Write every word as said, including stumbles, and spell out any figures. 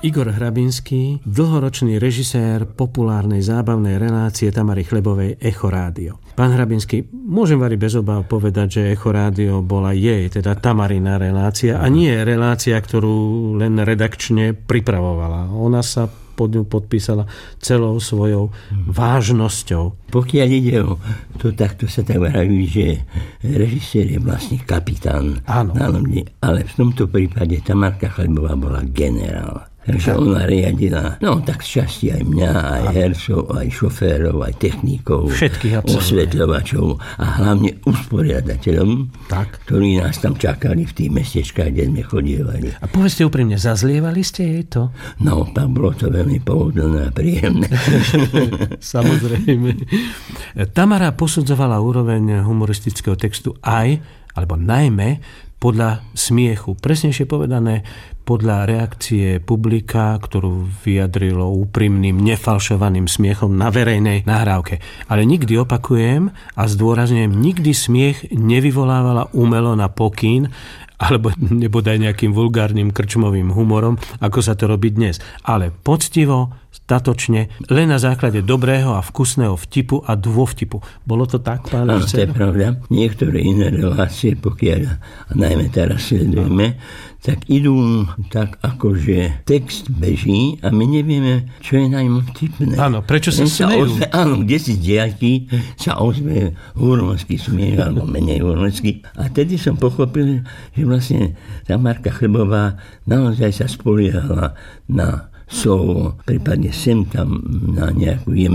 Igor Hrabinský, dlhoročný režisér populárnej zábavnej relácie Tamary Chlebovej Echo Rádio. Pán Hrabinský, môžem vari bez obáv povedať, že Echo Rádio bola jej, teda Tamarina relácia a nie relácia, ktorú len redakčne pripravovala. Ona sa pod ňu podpísala celou svojou vážnosťou. Pokiaľ ide o to, takto sa tak vraví, že režisér je vlastne kapitán. Áno. Ale v tomto prípade Tamarka Chlebová bola generál. Takže ona riadila, no tak z časti aj mňa, aj hercov, aj šoférov, aj technikov, všetkých osvetľovačov a hlavne usporiadateľom, tak, ktorí nás tam čakali v tých mestečkách, kde sme chodievali. A povedzte úprimne, zazlievali ste jej to? No, tak bolo to veľmi pohodlné a príjemné. Samozrejme. Tamara posudzovala úroveň humoristického textu aj, alebo najmä, podľa smiechu. Presnejšie povedané, podľa reakcie publika, ktorú vyjadrilo úprimným, nefalšovaným smiechom na verejnej nahrávke. Ale nikdy, opakujem a zdôrazňujem, nikdy smiech nevyvolávala umelo na pokyn, alebo nebodaj nejakým vulgárnym krčmovým humorom, ako sa to robí dnes. Ale poctivo, statočne, len na základe dobrého a vkusného vtipu a dôvtipu. Bolo to tak, pán Áno, to je pravda. Niektoré iné relácie, pokiaľ, a najmä teraz sledujeme, tak idú tak, akože text beží a my nevieme, čo je na ňom vtipné. Áno, prečo sa smejú? Áno, kde si z diaľky sa ozve hurmanský smiech, alebo menej hurmanský. A tedy som pochopil, že vlastne Tamarka Chlebová naozaj sa spoliehala na slovo, prípadne sem tam na nejakú jemnú